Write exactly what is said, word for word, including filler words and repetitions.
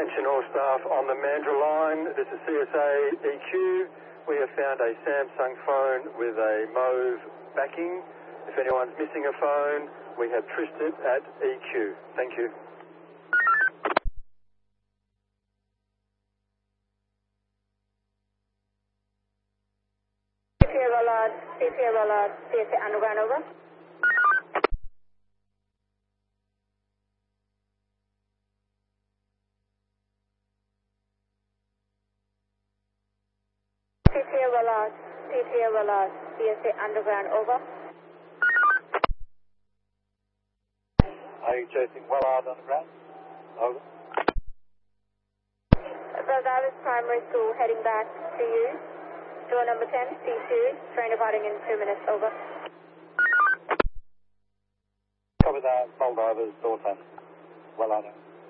Attention all staff on the Mandurah line. This is C S A E Q. We have found a Samsung phone with a mauve backing. If anyone's missing a phone, we have Tristan at E Q. Thank you. C P A Rollard, C P A Rollard, C S A Underground, over. C P A Rollard, C P A Rollard, C S A Underground, over. Are you chasing Wellard Underground? Over. Baldivis Primary School heading back to you. Door number ten, C two, train departing in two minutes, over. Copy that, Baldivis, door ten. Wellard.